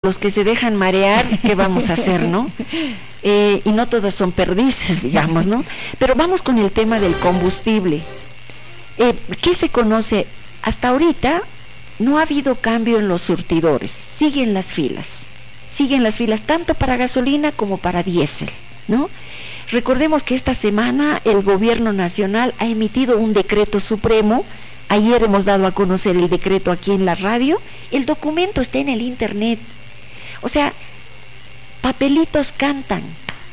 los que se dejan marear, ¿qué vamos a hacer, no? Y no todas son perdices, digamos, ¿no? Pero vamos con el tema del combustible. ¿Qué se conoce? Hasta ahorita no ha habido cambio en los surtidores, siguen las filas tanto para gasolina como para diésel, ¿no? Recordemos que esta semana el gobierno nacional ha emitido un decreto supremo. Ayer hemos dado a conocer el decreto aquí en la radio. El documento está en el internet. O sea, papelitos cantan.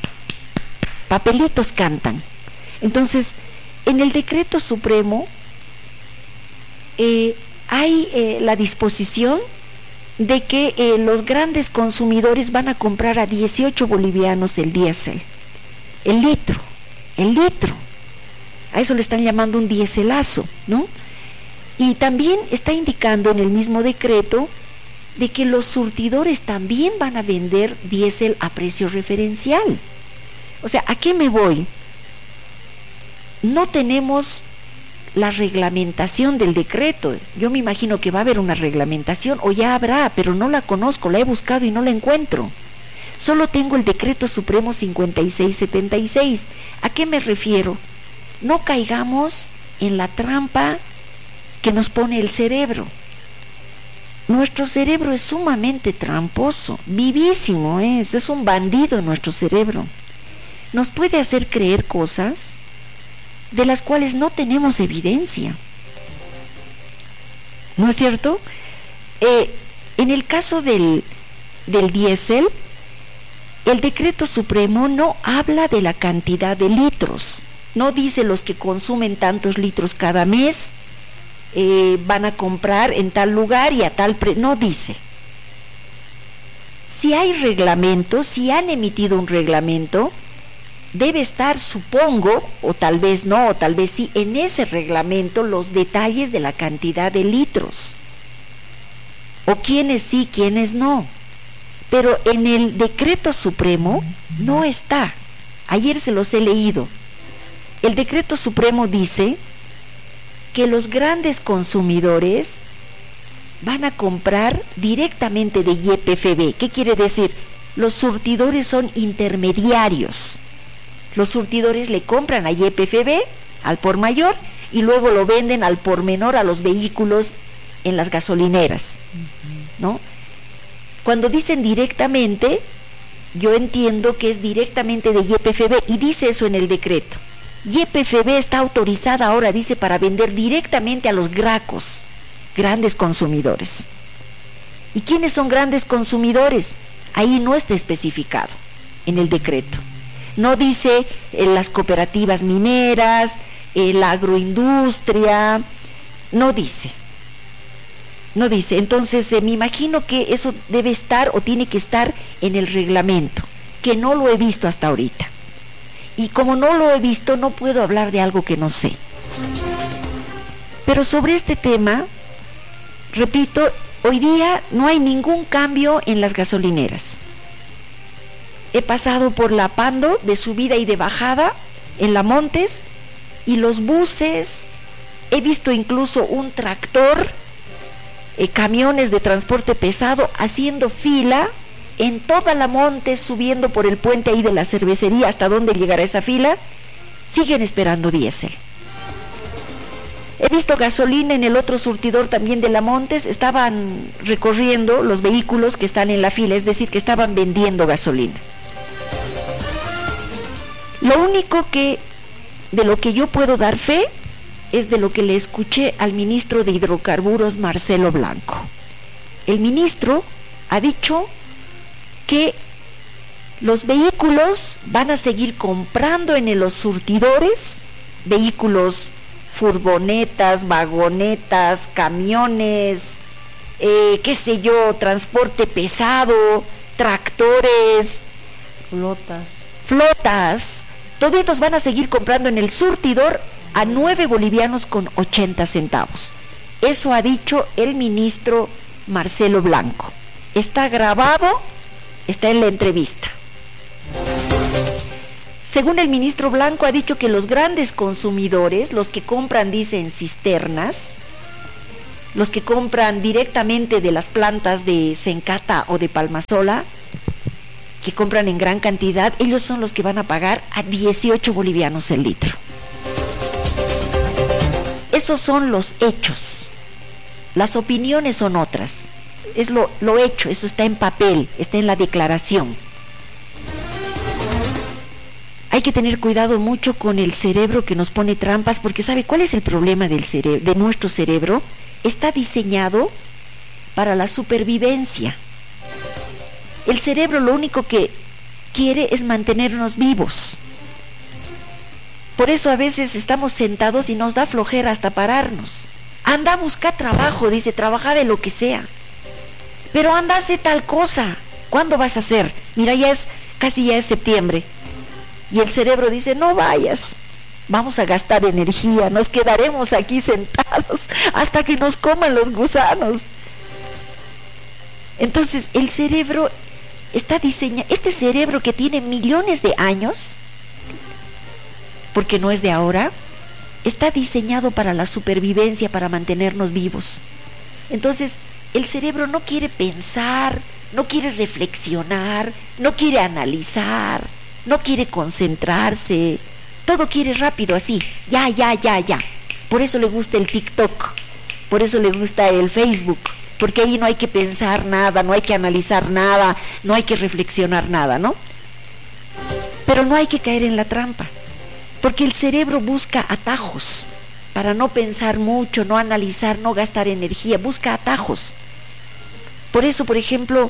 Entonces, en el decreto supremo hay la disposición de que los grandes consumidores van a comprar a 18 bolivianos el diésel, el litro. A eso le están llamando un diéselazo, ¿no? Y también está indicando en el mismo decreto de que los surtidores también van a vender diésel a precio referencial. O sea, ¿a qué me voy? No tenemos la reglamentación del decreto. Yo me imagino que va a haber una reglamentación, o ya habrá, pero no la conozco, la he buscado y no la encuentro. Solo tengo el decreto supremo 5676. ¿A qué me refiero? No caigamos en la trampa que nos pone el cerebro. Nuestro cerebro es sumamente tramposo, vivísimo es un bandido nuestro cerebro. Nos puede hacer creer cosas de las cuales no tenemos evidencia. ¿No es cierto? En el caso del diésel, el decreto supremo no habla de la cantidad de litros, no dice los que consumen tantos litros cada mes van a comprar en tal lugar y a tal precio, no dice. Si hay reglamento, si han emitido un reglamento, debe estar, supongo, o tal vez no, o tal vez sí, en ese reglamento los detalles de la cantidad de litros, o quiénes sí, quiénes no. Pero en el decreto supremo no está. Ayer se los he leído. El decreto supremo dice que los grandes consumidores van a comprar directamente de YPFB. ¿Qué quiere decir? Los surtidores son intermediarios. Los surtidores le compran a YPFB, al por mayor, y luego lo venden al por menor a los vehículos en las gasolineras, ¿no? Cuando dicen directamente, yo entiendo que es directamente de YPFB, y dice eso en el decreto. YPFB está autorizada ahora, dice, para vender directamente a los gracos, grandes consumidores. ¿Y quiénes son grandes consumidores? Ahí no está especificado en el decreto. No dice las cooperativas mineras, la agroindustria, no dice. Entonces me imagino que eso debe estar o tiene que estar en el reglamento, que no lo he visto hasta ahorita. Y como no lo he visto, no puedo hablar de algo que no sé. Pero sobre este tema, repito, hoy día no hay ningún cambio en las gasolineras. He pasado por la Pando de subida y de bajada en la Montes, y los buses, he visto incluso un tractor, camiones de transporte pesado haciendo fila en toda la Montes, subiendo por el puente ahí de la cervecería. ¿Hasta dónde llegará esa fila? Siguen esperando diésel. He visto gasolina en el otro surtidor también de la Montes. Estaban recorriendo los vehículos que están en la fila, es decir, que estaban vendiendo gasolina. Lo único de lo que yo puedo dar fe es de lo que le escuché al ministro de Hidrocarburos, Marcelo Blanco. El ministro ha dicho que los vehículos van a seguir comprando en los surtidores, vehículos, furgonetas, vagonetas, camiones, qué sé yo, transporte pesado, tractores, flotas, todos estos van a seguir comprando en el surtidor a 9 bolivianos con 80 centavos. Eso ha dicho el ministro Marcelo Blanco. Está grabado, está en la entrevista. Según el ministro Blanco, ha dicho que los grandes consumidores, los que compran, dice, en cisternas, los que compran directamente de las plantas de Sencata o de Palmasola, que compran en gran cantidad, ellos son los que van a pagar a 18 bolivianos el litro. Esos son los hechos. Las opiniones son otras. Es lo hecho, eso está en papel, está en la declaración. Hay que tener cuidado mucho con el cerebro que nos pone trampas, porque ¿sabe cuál es el problema del cerebro, de nuestro cerebro? Está diseñado para la supervivencia. El cerebro lo único que quiere es mantenernos vivos. Por eso a veces estamos sentados y nos da flojera hasta pararnos. Anda a buscar trabajo, dice, trabaja de lo que sea. Pero anda a hacer tal cosa. ¿Cuándo vas a hacer? Mira, casi ya es septiembre. Y el cerebro dice, no vayas. Vamos a gastar energía, nos quedaremos aquí sentados hasta que nos coman los gusanos. Entonces, el cerebro está diseñado, este cerebro que tiene millones de años, porque no es de ahora, está diseñado para la supervivencia, para mantenernos vivos. Entonces, el cerebro no quiere pensar, no quiere reflexionar, no quiere analizar, no quiere concentrarse, todo quiere rápido, así, ya. Por eso le gusta el TikTok, por eso le gusta el Facebook, porque ahí no hay que pensar nada, no hay que analizar nada, no hay que reflexionar nada, ¿no? Pero no hay que caer en la trampa, porque el cerebro busca atajos para no pensar mucho, no analizar, no gastar energía, busca atajos. Por eso, por ejemplo,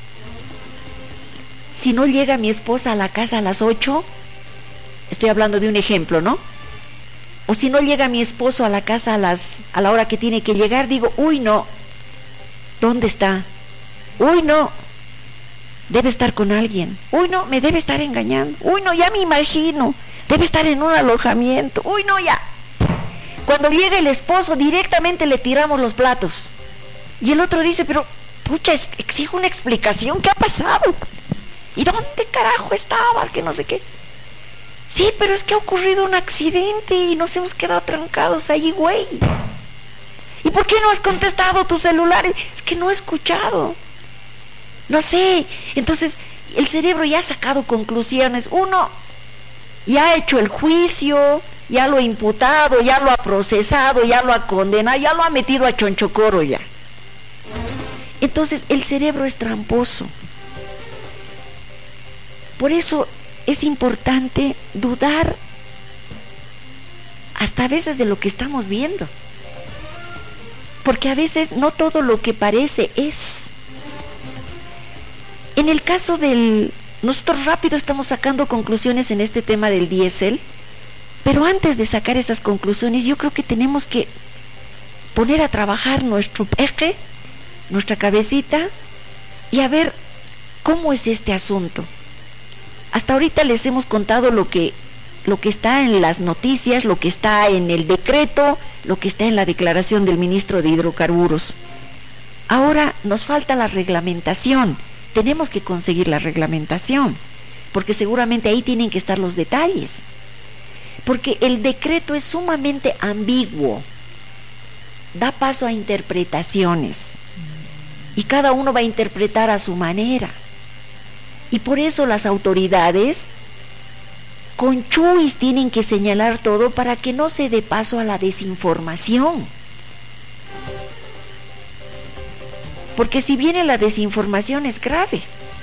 si no llega mi esposa a la casa a las 8, estoy hablando de un ejemplo, ¿no? O si no llega mi esposo a la casa a la hora que tiene que llegar, digo, uy, no, ¿dónde está? Uy, no, debe estar con alguien. Uy, no, me debe estar engañando. Uy, no, ya me imagino, debe estar en un alojamiento. Uy, no, ya. Cuando llega el esposo, directamente le tiramos los platos. Y el otro dice, pero, pucha, exijo una explicación, ¿qué ha pasado? ¿Y dónde carajo estabas? Que no sé qué. Sí, pero es que ha ocurrido un accidente y nos hemos quedado trancados ahí, güey. ¿Y por qué no has contestado tu celular? Es que no he escuchado. No sé. Entonces, el cerebro ya ha sacado conclusiones. Uno ya ha hecho el juicio, ya lo ha imputado, ya lo ha procesado, ya lo ha condenado, ya lo ha metido a chonchocoro ya. Entonces, el cerebro es tramposo. Por eso es importante dudar hasta a veces de lo que estamos viendo, porque a veces no todo lo que parece es. En el caso nosotros rápido estamos sacando conclusiones en este tema del diésel, pero antes de sacar esas conclusiones yo creo que tenemos que poner a trabajar nuestro eje, nuestra cabecita, y a ver cómo es este asunto. Hasta ahorita les hemos contado lo que está en las noticias, lo que está en el decreto, lo que está en la declaración del ministro de Hidrocarburos. Ahora nos falta la reglamentación. Tenemos que conseguir la reglamentación, porque seguramente ahí tienen que estar los detalles. Porque el decreto es sumamente ambiguo, da paso a interpretaciones, y cada uno va a interpretar a su manera. Y por eso las autoridades con chuis tienen que señalar todo para que no se dé paso a la desinformación. Porque si viene la desinformación es grave.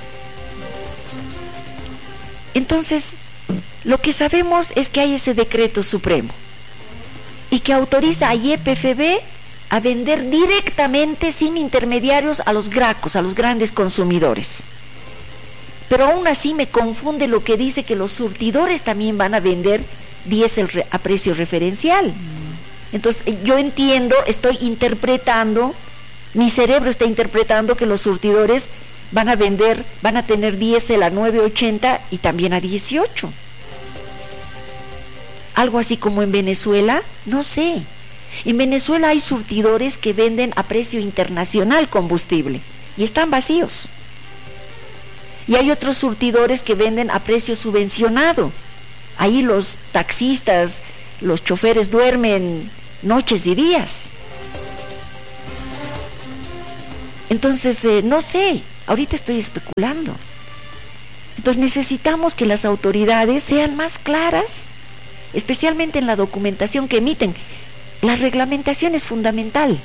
Entonces, lo que sabemos es que hay ese decreto supremo y que autoriza a YPFB a vender directamente sin intermediarios a los gracos, a los grandes consumidores. Pero aún así me confunde lo que dice que los surtidores también van a vender diésel a precio referencial. Entonces yo entiendo, estoy interpretando, mi cerebro está interpretando que los surtidores van a tener diésel a 9.80 y también a 18. Algo así como en Venezuela, no sé. En Venezuela hay surtidores que venden a precio internacional combustible y están vacíos. Y hay otros surtidores que venden a precio subvencionado. Ahí los taxistas, los choferes duermen noches y días. Entonces, no sé, ahorita estoy especulando. Entonces necesitamos que las autoridades sean más claras, especialmente en la documentación que emiten. La reglamentación es fundamental.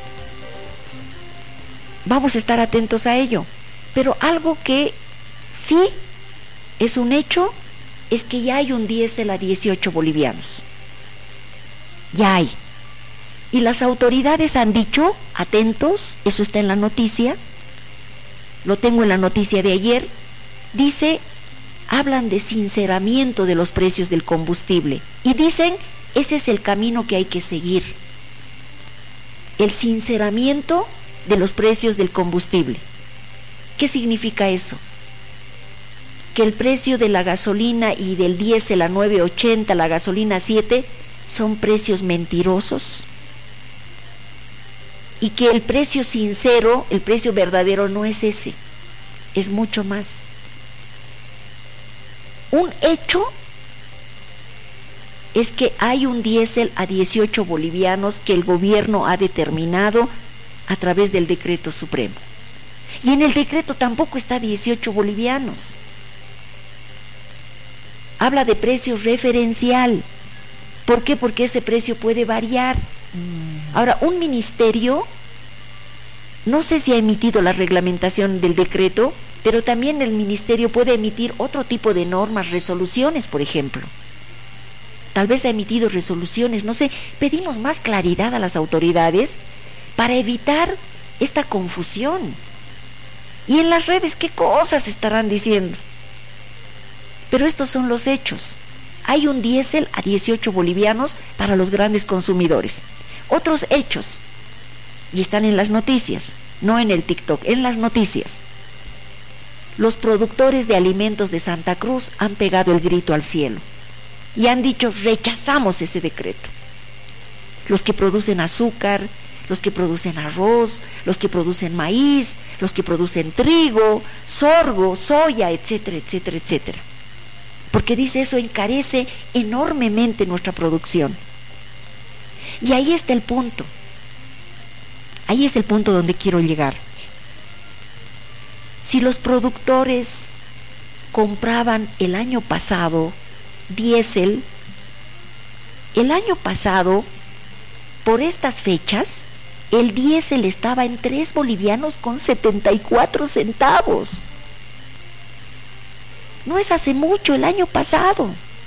Vamos a estar atentos a ello. Pero algo que sí es un hecho es que ya hay un diésel a 18 bolivianos. Ya hay. Y las autoridades han dicho, atentos, eso está en la noticia, lo tengo en la noticia de ayer, dice, hablan de sinceramiento de los precios del combustible y dicen, ese es el camino que hay que seguir. El sinceramiento de los precios del combustible. ¿Qué significa eso? Que el precio de la gasolina y del diésel a 9.80, la gasolina a 7, son precios mentirosos. Y que el precio sincero, el precio verdadero no es ese, es mucho más. Un hecho es que hay un diésel a 18 bolivianos que el gobierno ha determinado a través del decreto supremo. Y en el decreto tampoco está 18 bolivianos. Habla de precio referencial. ¿Por qué? Porque ese precio puede variar. Ahora, un ministerio, no sé si ha emitido la reglamentación del decreto, pero también el ministerio puede emitir otro tipo de normas, resoluciones, por ejemplo. Tal vez ha emitido resoluciones, no sé, pedimos más claridad a las autoridades para evitar esta confusión. Y en las redes, ¿qué cosas estarán diciendo? Pero estos son los hechos. Hay un diésel a 18 bolivianos para los grandes consumidores. Otros hechos, y están en las noticias, no en el TikTok, en las noticias. Los productores de alimentos de Santa Cruz han pegado el grito al cielo y han dicho, rechazamos ese decreto. Los que producen azúcar, los que producen arroz, los que producen maíz, los que producen trigo, sorgo, soya, etcétera, etcétera, etcétera. Porque dice, eso encarece enormemente nuestra producción. Y ahí está el punto. Ahí es el punto donde quiero llegar. Si los productores compraban el año pasado diésel, el año pasado, por estas fechas, el diésel estaba en 3 bolivianos con 74 centavos. No es hace mucho, el año pasado.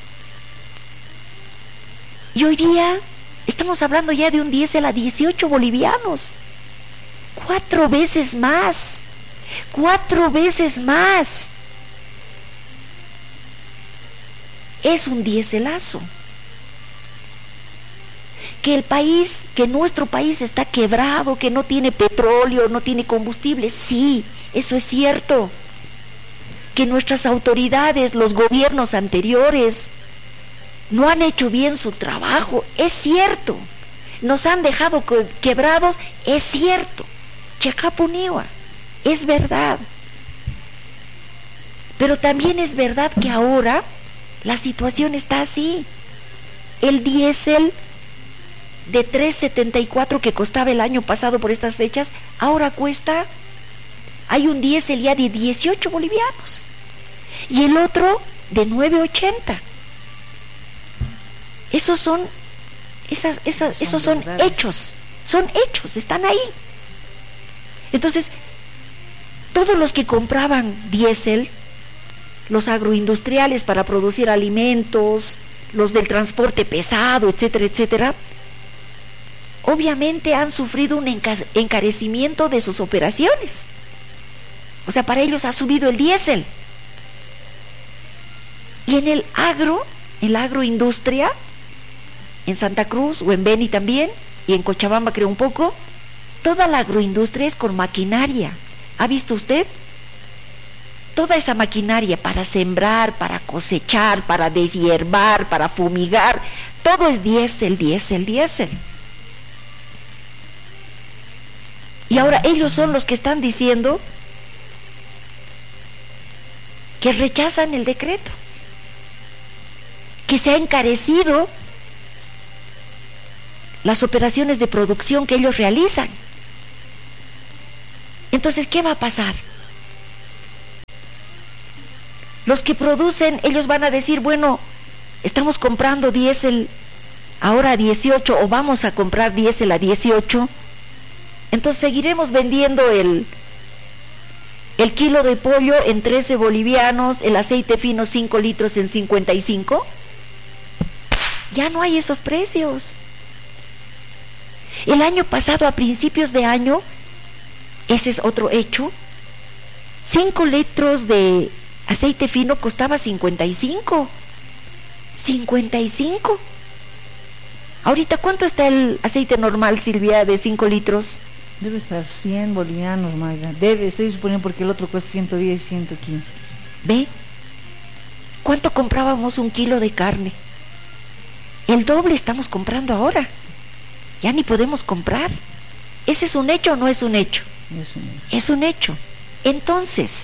Y hoy día estamos hablando ya de un diésel a 18 bolivianos. 4 veces más. 4 veces más. Es un diéselazo. Que el país, que nuestro país está quebrado, que no tiene petróleo, no tiene combustible, sí, eso es cierto. Que nuestras autoridades, los gobiernos anteriores, no han hecho bien su trabajo, es cierto. Nos han dejado quebrados, es cierto. Chacapuniwa, es verdad. Pero también es verdad que ahora la situación está así. El diésel de 3.74 que costaba el año pasado por estas fechas, ahora cuesta, hay un diésel ya de 18 bolivianos y el otro de 9.80. Esos son hechos, están ahí. Entonces, todos los que compraban diésel, los agroindustriales para producir alimentos, los del transporte pesado, etcétera, etcétera, obviamente han sufrido un encarecimiento de sus operaciones. O sea, para ellos ha subido el diésel. Y en el agroindustria, en Santa Cruz o en Beni también, y en Cochabamba creo un poco, toda la agroindustria es con maquinaria. ¿Ha visto usted? Toda esa maquinaria para sembrar, para cosechar, para deshiervar, para fumigar, todo es diésel, diésel, diésel. Y ahora ellos son los que están diciendo que rechazan el decreto, que se ha encarecido las operaciones de producción que ellos realizan. Entonces Entonces, ¿qué va a pasar? Los que producen, ellos van a decir, bueno, estamos comprando diésel ahora a 18 o vamos a comprar diésel a 18, entonces seguiremos vendiendo el kilo de pollo en 13 bolivianos, el aceite fino 5 litros en 55. Ya no hay esos precios. El año pasado, a principios de año, ese es otro hecho, 5 litros de aceite fino costaba 55. Ahorita, ¿cuánto está el aceite normal, Silvia, de 5 litros? Debe estar 100 bolivianos, Mayra. Estoy suponiendo porque el otro cuesta 110, 115. ¿Ve? ¿Cuánto comprábamos un kilo de carne? El doble estamos comprando ahora. Ya ni podemos comprar. ¿Ese es un hecho o no es un hecho? Es un hecho. Es un hecho. Entonces,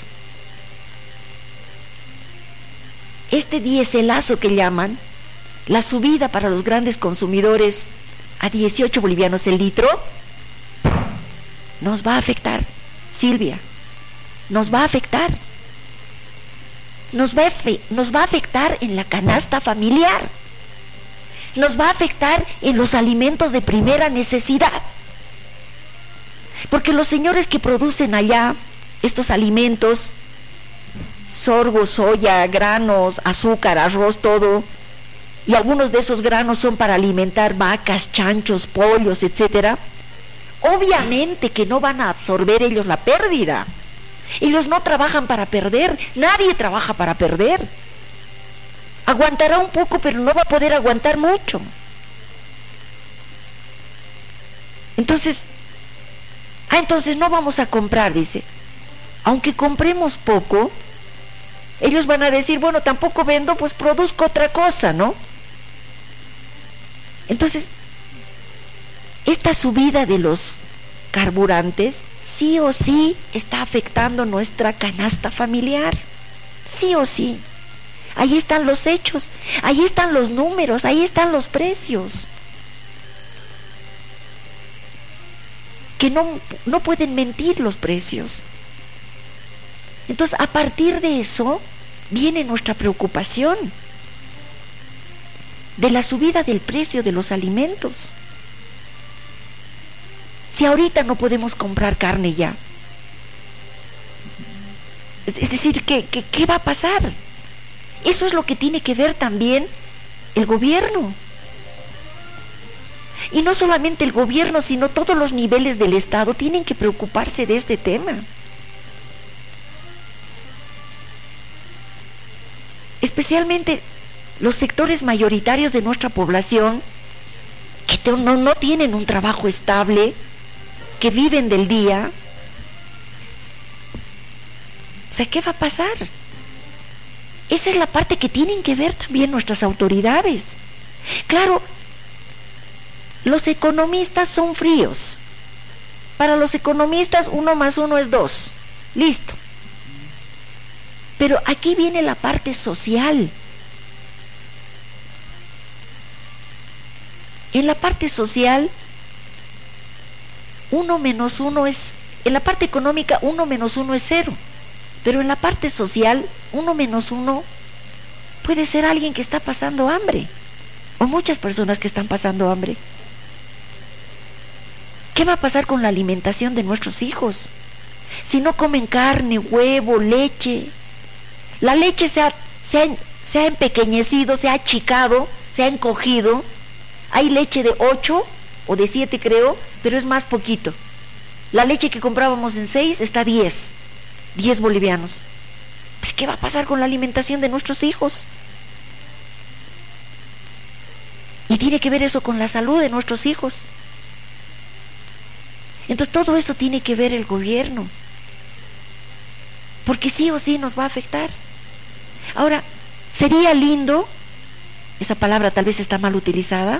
este diéselazo que llaman, la subida para los grandes consumidores a 18 bolivianos el litro, nos va a afectar, Silvia, nos va a afectar. Nos va a afectar en la canasta familiar. Nos va a afectar en los alimentos de primera necesidad. Porque los señores que producen allá estos alimentos, sorgo, soya, granos, azúcar, arroz, todo, y algunos de esos granos son para alimentar vacas, chanchos, pollos, etcétera, obviamente que no van a absorber ellos la pérdida. Ellos no trabajan para perder, nadie trabaja para perder. Aguantará un poco, pero no va a poder aguantar mucho. Entonces no vamos a comprar, dice. Aunque compremos poco, ellos van a decir, bueno, tampoco vendo, pues produzco otra cosa, ¿no? Entonces, esta subida de los carburantes sí o sí está afectando nuestra canasta familiar, sí o sí. Ahí están los hechos, ahí están los números, ahí están los precios. Que no pueden mentir los precios. Entonces, a partir de eso viene nuestra preocupación de la subida del precio de los alimentos. Si ahorita no podemos comprar carne ya, es decir, ¿qué va a pasar? Eso es lo que tiene que ver también el gobierno. Y no solamente el gobierno, sino todos los niveles del Estado tienen que preocuparse de este tema. Especialmente los sectores mayoritarios de nuestra población que no tienen un trabajo estable, que viven del día. O sea, ¿qué va a pasar? Esa es la parte que tienen que ver también nuestras autoridades. Claro, los economistas son fríos. Para los economistas 1 más 1 es 2. Listo. Pero aquí viene la parte social. En la parte social, 1 menos 1 es, en la parte económica 1 menos 1 es 0. Pero en la parte social, 1 menos 1 puede ser alguien que está pasando hambre. O muchas personas que están pasando hambre. ¿Qué va a pasar con la alimentación de nuestros hijos? Si no comen carne, huevo, leche. La leche se ha empequeñecido, se ha achicado, se ha encogido. Hay leche de 8 o de 7 creo, pero es más poquito. La leche que comprábamos en 6 está 10 bolivianos. Pues, ¿qué va a pasar con la alimentación de nuestros hijos? Y tiene que ver eso con la salud de nuestros hijos. Entonces todo eso tiene que ver el gobierno, porque sí o sí nos va a afectar. Ahora, sería lindo, esa palabra tal vez está mal utilizada,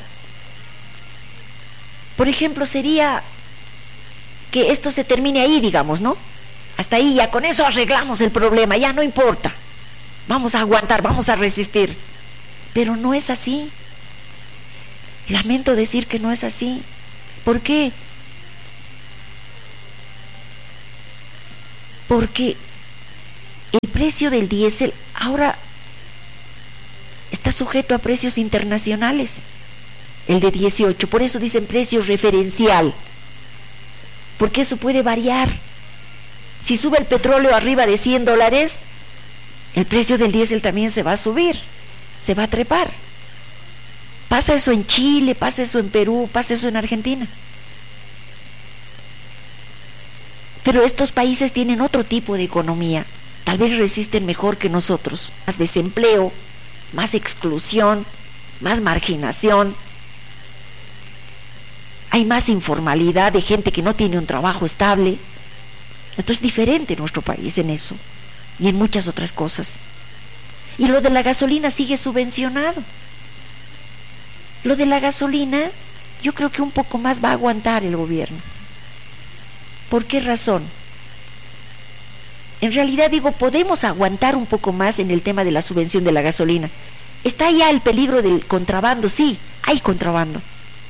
por ejemplo, sería que esto se termine ahí, digamos, ¿no? Hasta ahí, ya con eso arreglamos el problema, ya no importa, vamos a aguantar, vamos a resistir. Pero no es así. Lamento decir que no es así. ¿Por qué? porque el precio del diésel ahora está sujeto a precios internacionales, el de 18, por eso dicen precio referencial, porque eso puede variar. Si sube el petróleo arriba de $100, el precio del diésel también se va a subir, se va a trepar. Pasa eso en Chile, pasa eso en Perú, pasa eso en Argentina. Pero estos países tienen otro tipo de economía, tal vez resisten mejor que nosotros, más desempleo, más exclusión, más marginación, hay más informalidad de gente que no tiene un trabajo estable. Entonces es diferente nuestro país en eso y en muchas otras cosas. Y lo de la gasolina sigue subvencionado. Lo de la gasolina yo creo que un poco más va a aguantar el gobierno. ¿Por qué razón? En realidad digo, podemos aguantar un poco más en el tema de la subvención de la gasolina. ¿Está ya el peligro del contrabando? Sí, hay contrabando.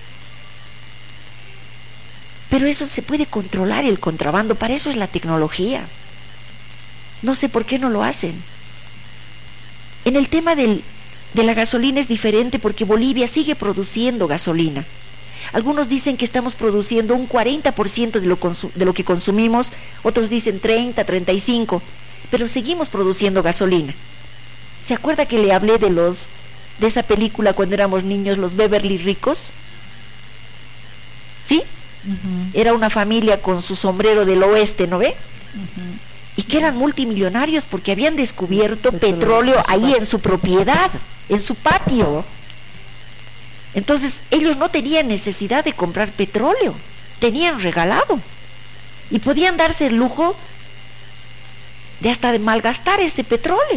Pero eso se puede controlar, el contrabando, para eso es la tecnología. No sé por qué no lo hacen. En el tema de la gasolina es diferente porque Bolivia sigue produciendo gasolina. Algunos dicen que estamos produciendo un 40% de lo que consumimos, otros dicen 30, 35%, pero seguimos produciendo gasolina. ¿Se acuerda que le hablé de esa película cuando éramos niños, los Beverly Ricos? ¿Sí? Era una familia con su sombrero del oeste, ¿no ve? Y que eran multimillonarios porque habían descubierto petróleo ahí en su propiedad, en su patio. Entonces ellos no tenían necesidad de comprar petróleo, tenían regalado y podían darse el lujo de hasta de malgastar ese petróleo,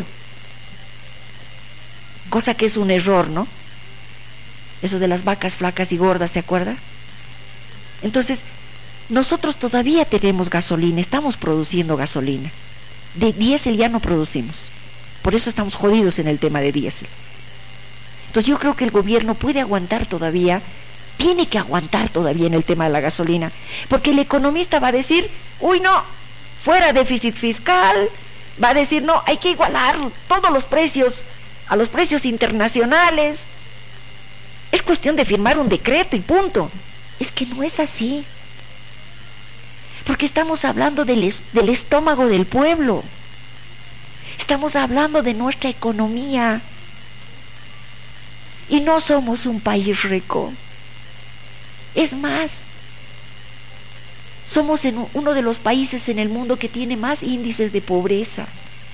cosa que es un error, ¿no? Eso de las vacas flacas y gordas, ¿se acuerda? Entonces, nosotros todavía tenemos gasolina, estamos produciendo gasolina. De diésel ya no producimos. Por eso estamos jodidos en el tema de diésel. Entonces yo creo que el gobierno puede aguantar todavía, tiene que aguantar todavía en el tema de la gasolina, porque el economista va a decir, uy no, fuera déficit fiscal, va a decir, no, hay que igualar todos los precios a los precios internacionales. Es cuestión de firmar un decreto y punto. Es que no es así, porque estamos hablando del estómago del pueblo, estamos hablando de nuestra economía, y no somos un país rico. Es más, somos uno de los países en el mundo que tiene más índices de pobreza.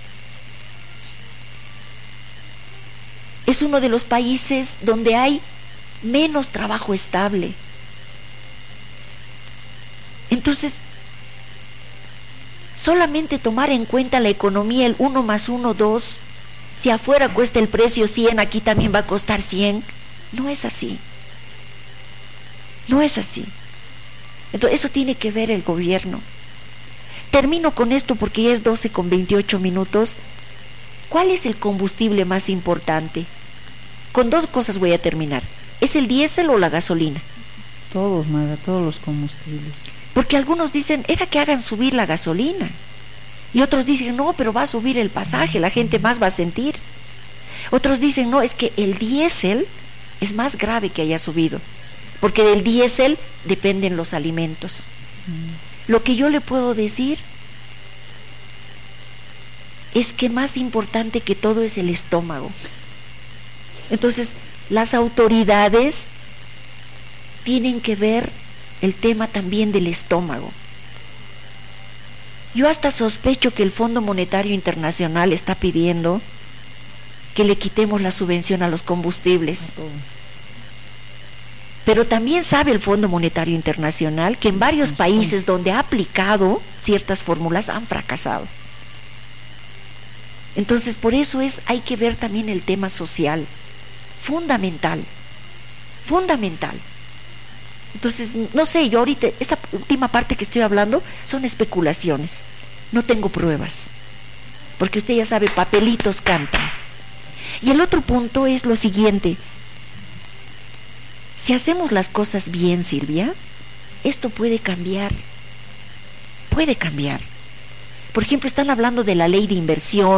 Es uno de los países donde hay menos trabajo estable. Entonces, solamente tomar en cuenta la economía, el 1 más 1, 2, si afuera cuesta el precio 100, aquí también va a costar 100. No es así. No es así. Entonces, eso tiene que ver el gobierno. Termino con esto porque ya es 12:28. ¿Cuál es el combustible más importante? Con dos cosas voy a terminar. ¿Es el diésel o la gasolina? Todos, Maga, todos los combustibles. Porque algunos dicen, era que hagan subir la gasolina. Y otros dicen, no, pero va a subir el pasaje, la gente más va a sentir. Otros dicen, no, es que el diésel es más grave que haya subido, porque del diésel dependen los alimentos. Lo que yo le puedo decir es que más importante que todo es el estómago. Entonces, las autoridades tienen que ver el tema también del estómago. Yo hasta sospecho que el Fondo Monetario Internacional está pidiendo que le quitemos la subvención a los combustibles. Pero también sabe el Fondo Monetario Internacional que en varios países donde ha aplicado ciertas fórmulas han fracasado. Entonces, por eso hay que ver también el tema social, fundamental. Entonces, no sé, yo ahorita, esta última parte que estoy hablando son especulaciones, no tengo pruebas, porque usted ya sabe, papelitos cantan. Y el otro punto es lo siguiente: si hacemos las cosas bien, Silvia, esto puede cambiar, Por ejemplo, están hablando de la ley de inversión,